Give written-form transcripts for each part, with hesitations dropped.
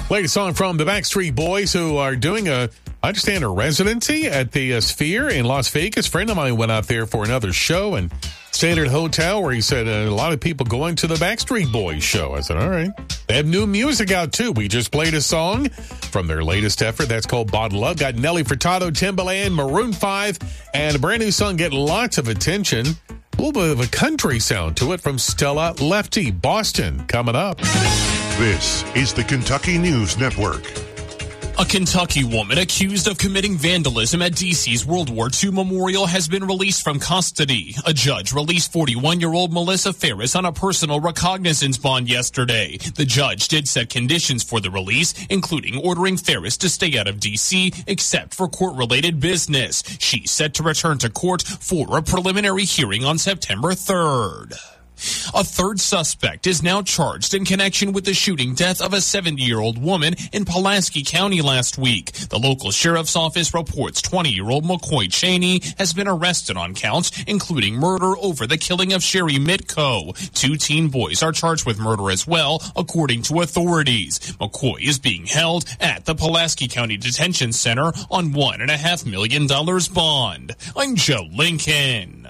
Latest song from the Backstreet Boys, who are doing I understand, a residency at the Sphere in Las Vegas. A friend of mine went out there for another show and stayed at a hotel where he said a lot of people going to the Backstreet Boys show. I said, all right. They have new music out, too. We just played a song from their latest effort. That's called Bottled Love. Got Nelly Furtado, Timbaland, Maroon 5, and a brand new song getting lots of attention. A little bit of a country sound to it from Stella Lefty, Boston, coming up. This is the Kentucky News Network. A Kentucky woman accused of committing vandalism at D.C.'s World War II memorial has been released from custody. A judge released 41-year-old Melissa Ferris on a personal recognizance bond yesterday. The judge did set conditions for the release, including ordering Ferris to stay out of D.C. except for court-related business. She's set to return to court for a preliminary hearing on September 3rd. A third suspect is now charged in connection with the shooting death of a 70-year-old woman in Pulaski County last week. The local sheriff's office reports 20-year-old McCoy Cheney has been arrested on counts, including murder over the killing of Sherry Mitko. 2 teen boys are charged with murder as well, according to authorities. McCoy is being held at the Pulaski County Detention Center on $1.5 million bond. I'm Joe Lincoln.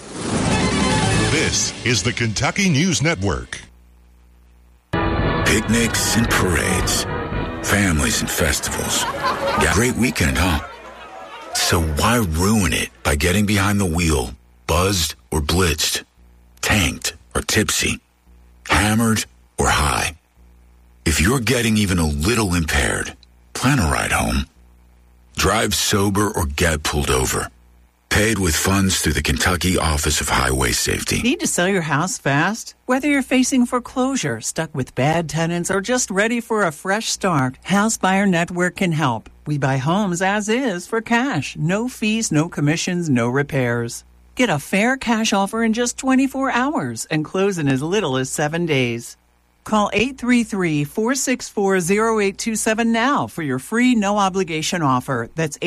This is the Kentucky News Network. Picnics and parades, families and festivals. Yeah, great weekend, huh? So why ruin it by getting behind the wheel, buzzed or blitzed, tanked or tipsy, hammered or high? If you're getting even a little impaired, plan a ride home. Drive sober or get pulled over. Paid with funds through the Kentucky Office of Highway Safety. Need to sell your house fast? Whether you're facing foreclosure, stuck with bad tenants, or just ready for a fresh start, House Buyer Network can help. We buy homes as is for cash. No fees, no commissions, no repairs. Get a fair cash offer in just 24 hours and close in as little as 7 days. Call 833-464-0827 now for your free no-obligation offer. That's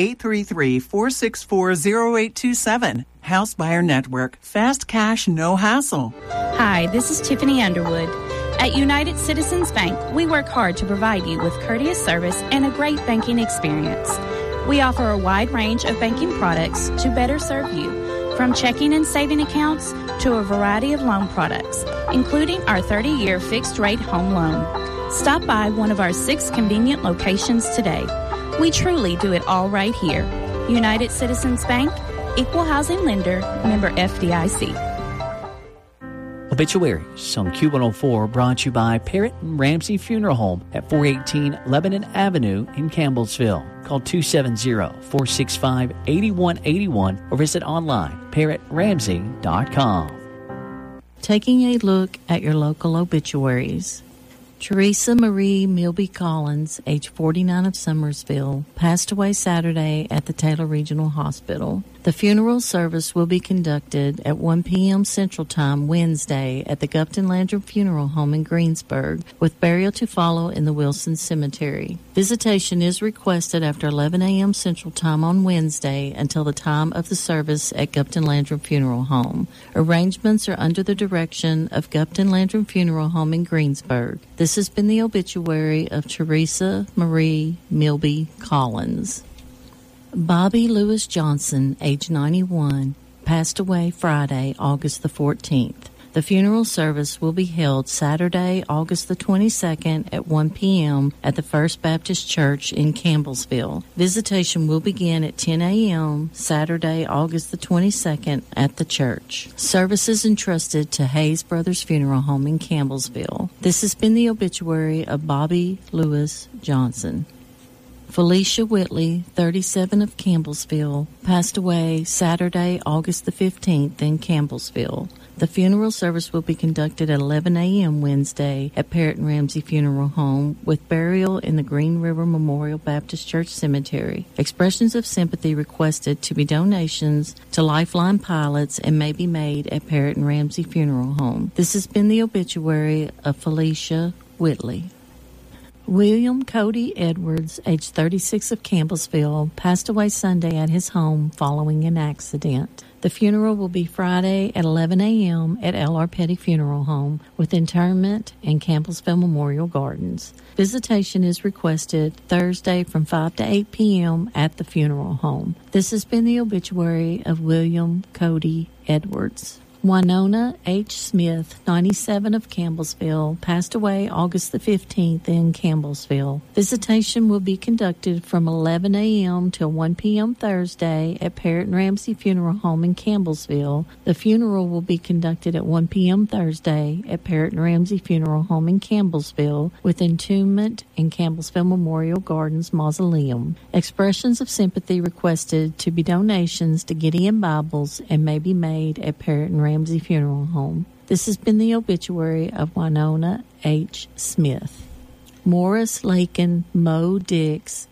833-464-0827. House Buyer Network. Fast cash, no hassle. Hi, this is Tiffany Underwood. At United Citizens Bank, we work hard to provide you with courteous service and a great banking experience. We offer a wide range of banking products to better serve you, from checking and saving accounts to a variety of loan products, including our 30-year fixed-rate home loan. Stop by one of our 6 convenient locations today. We truly do it all right here. United Citizens Bank, Equal Housing Lender, member FDIC. Obituaries on Q104 brought to you by Parrott and Ramsey Funeral Home at 418 Lebanon Avenue in Campbellsville. Call 270-465-8181 or visit online parrottramsey.com. Taking a look at your local obituaries. Teresa Marie Milby Collins, age 49 of Summersville, passed away Saturday at the Taylor Regional Hospital. The funeral service will be conducted at 1 p.m. Central Time Wednesday at the Gupton Landrum Funeral Home in Greensburg, with burial to follow in the Wilson Cemetery. Visitation is requested after 11 a.m. Central Time on Wednesday until the time of the service at Gupton Landrum Funeral Home. Arrangements are under the direction of Gupton Landrum Funeral Home in Greensburg. This has been the obituary of Teresa Marie Milby Collins. Bobby Lewis Johnson, age 91, passed away Friday, August the 14th. The funeral service will be held Saturday, August the 22nd at 1 p.m. at the First Baptist Church in Campbellsville. Visitation will begin at 10 a.m. Saturday, August the 22nd at the church. Services entrusted to Hayes Brothers Funeral Home in Campbellsville. This has been the obituary of Bobby Lewis Johnson. Felicia Whitley, 37 of Campbellsville, passed away Saturday, August the 15th in Campbellsville. The funeral service will be conducted at 11 a.m. Wednesday at Parrott and Ramsey Funeral Home, with burial in the Green River Memorial Baptist Church Cemetery. Expressions of sympathy requested to be donations to Lifeline Pilots and may be made at Parrott and Ramsey Funeral Home. This has been the obituary of Felicia Whitley. William Cody Edwards, age 36 of Campbellsville, passed away Sunday at his home following an accident. The funeral will be Friday at 11 a.m. at L.R. Petty Funeral Home with interment in Campbellsville Memorial Gardens. Visitation is requested Thursday from 5 to 8 p.m. at the funeral home. This has been the obituary of William Cody Edwards. Winona H. Smith, 97 of Campbellsville, passed away August the 15th in Campbellsville. Visitation will be conducted from 11 a.m. till 1 p.m. Thursday at Parrott and Ramsey Funeral Home in Campbellsville. The funeral will be conducted at 1 p.m. Thursday at Parrott and Ramsey Funeral Home in Campbellsville with entombment in Campbellsville Memorial Gardens Mausoleum. Expressions of sympathy requested to be donations to Gideon Bibles and may be made at Parrott and Ramsey Funeral Home. This has been the obituary of Winona H. Smith. Morris Lakin Moe Dix,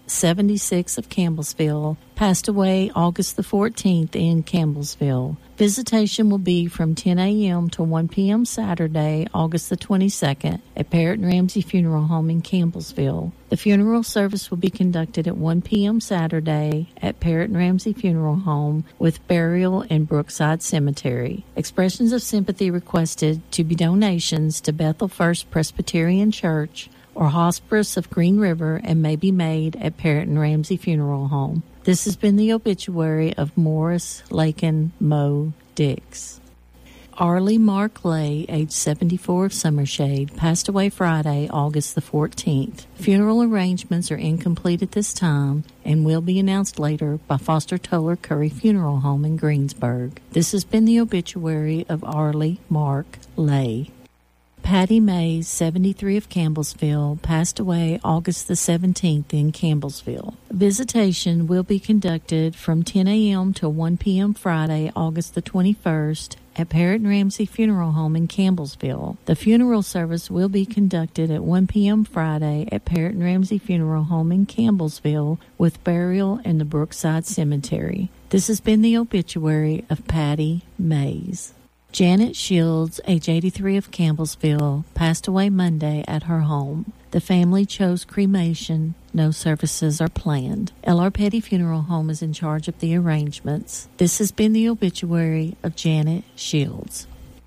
76 of Campbellsville, passed away August the 14th in Campbellsville. Visitation will be from 10 a.m. to 1 p.m. Saturday, August the 22nd, at Parrott and Ramsey Funeral Home in Campbellsville. The funeral service will be conducted at 1 p.m. Saturday at Parrott and Ramsey Funeral Home with burial in Brookside Cemetery. Expressions of sympathy requested to be donations to Bethel First Presbyterian Church or Hospice of Green River and may be made at Parrott and Ramsey Funeral Home. This has been the obituary of Morris Lakin Moe Dix. Arlie Mark Lay, age 74 of Summershade, passed away Friday, August the 14th. Funeral arrangements are incomplete at this time and will be announced later by Foster Toller Curry Funeral Home in Greensburg. This has been the obituary of Arlie Mark Lay. Patty Mays, 73 of Campbellsville, passed away August the 17th in Campbellsville. Visitation will be conducted from 10 a.m. to 1 p.m. Friday, August the 21st, at Parrott and Ramsey Funeral Home in Campbellsville. The funeral service will be conducted at 1 p.m. Friday at Parrott and Ramsey Funeral Home in Campbellsville with burial in the Brookside Cemetery. This has been the obituary of Patty Mays. Janet Shields, age 83 of Campbellsville, passed away Monday at her home. The family chose cremation. No services are planned. L.R. Petty Funeral Home is in charge of the arrangements. This has been the obituary of Janet Shields.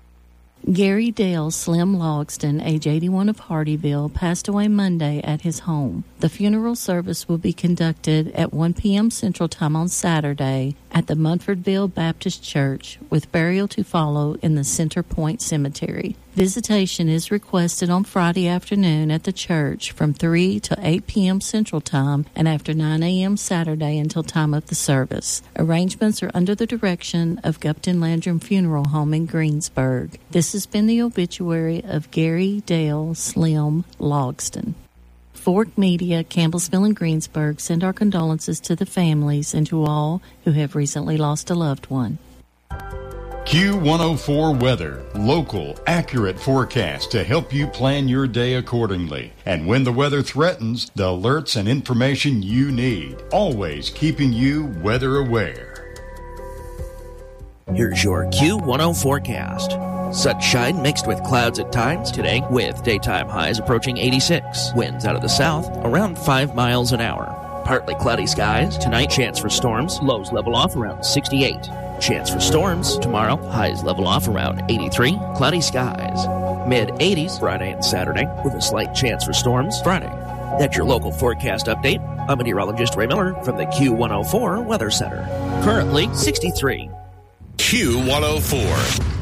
Gary Dale Slim Logston, age 81 of Hardyville, passed away Monday at his home. The funeral service will be conducted at 1 p.m. Central Time on Saturday at the Munfordville Baptist Church, with burial to follow in the Center Point Cemetery. Visitation is requested on Friday afternoon at the church from 3 to 8 p.m. Central Time and after 9 a.m. Saturday until time of the service. Arrangements are under the direction of Gupton Landrum Funeral Home in Greensburg. This has been the obituary of Gary Dale Slim Logston. Fork Media, Campbellsville and Greensburg send our condolences to the families and to all who have recently lost a loved one. Q104 Weather. Local, accurate forecast to help you plan your day accordingly. And when the weather threatens, the alerts and information you need. Always keeping you weather aware. Here's your Q10 forecast. Sunshine mixed with clouds at times today, with daytime highs approaching 86. Winds out of the south around 5 miles an hour. Partly cloudy skies. Tonight, chance for storms. Lows level off around 68. Chance for storms tomorrow. Highs level off around 83. Cloudy skies. Mid-80s Friday and Saturday, with a slight chance for storms Friday. That's your local forecast update. I'm meteorologist Ray Miller from the Q104 Weather Center. Currently 63. Q104.